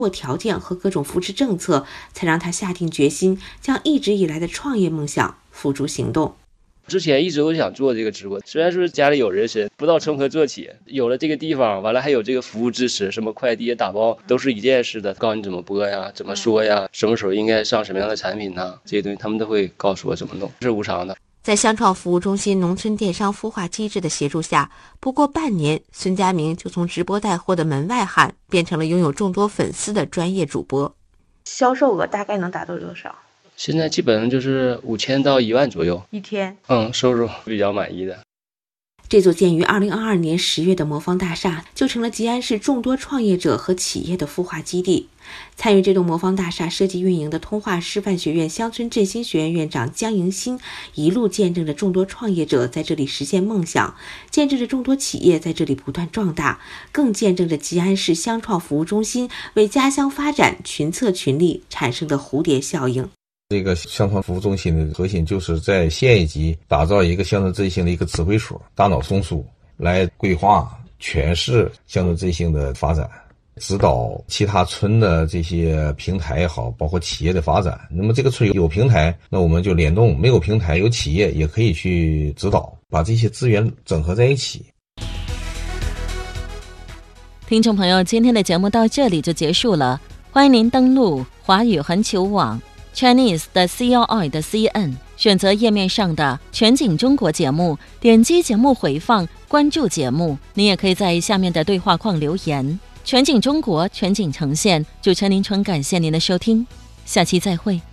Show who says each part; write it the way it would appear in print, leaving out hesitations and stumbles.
Speaker 1: 或条件和各种扶持政策，才让他下定决心将一直以来的创业梦想付诸行动。
Speaker 2: 之前一直都想做这个直播，虽然说家里有人参，不知道从何做起。有了这个地方，完了还有这个服务支持，什么快递打包都是一件事的，告诉你怎么播呀，怎么说呀，什么时候应该上什么样的产品呢？这些东西他们都会告诉我怎么弄，是无偿的。
Speaker 1: 在乡创服务中心农村电商孵化机制的协助下，不过半年，孙佳明就从直播带货的门外汉变成了拥有众多粉丝的专业主播。销售额大概能达到多少？
Speaker 2: 现在基本上就是5000到1万左右
Speaker 1: 一天。
Speaker 2: 收入比较满意的。
Speaker 1: 这座建于2022年10月的魔方大厦就成了吉安市众多创业者和企业的孵化基地。参与这栋魔方大厦设计运营的通化师范学院乡村振兴学院院长江迎新，一路见证着众多创业者在这里实现梦想，见证着众多企业在这里不断壮大，更见证着吉安市乡创服务中心为家乡发展群策群力产生的蝴蝶效应。
Speaker 3: 这个乡创服务中心的核心就是在县一级打造一个乡村振兴的一个指挥所，大脑中枢来规划全市乡村振兴的发展，指导其他村的这些平台也好，包括企业的发展。那么这个村有平台，那我们就联动；没有平台，有企业也可以去指导，把这些资源整合在一起。
Speaker 4: 听众朋友，今天的节目到这里就结束了，欢迎您登录华语环球网Chinese 的 CLI 的 CN， 选择页面上的全景中国节目，点击节目回放，关注节目。您也可以在下面的对话框留言。全景中国，全景呈现。主持人林春，感谢您的收听，下期再会。